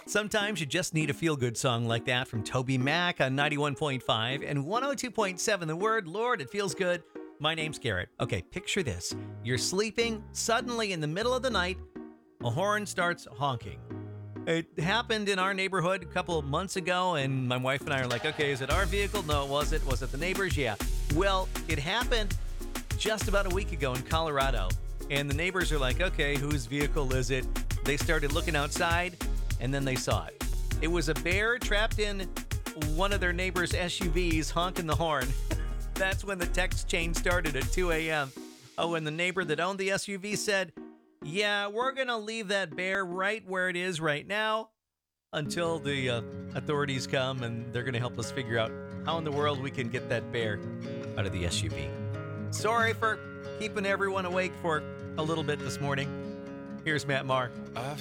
Sometimes you just need a feel-good song like that from Toby Mac on 91.5 and 102.7 The Word. Lord, it feels good. My name's Garrett. Okay, picture this. You're sleeping. Suddenly, in the middle of the night, a horn starts honking. It happened in our neighborhood a couple of months ago, and my wife and I are like, okay, is it our vehicle? No, it wasn't. Was it the neighbor's? Yeah. Well, it happened just about a week ago in Colorado, and the neighbors are like, okay, whose vehicle is it? They started looking outside, and then they saw it. It was a bear trapped in one of their neighbors' SUVs honking the horn. That's when the text chain started at 2 a.m. Oh, and the neighbor that owned the SUV said, yeah, we're going to leave that bear right where it is right now until the authorities come, and they're going to help us figure out how in the world we can get that bear out of the SUV. Sorry for keeping everyone awake for a little bit this morning. Here's Matt Maher.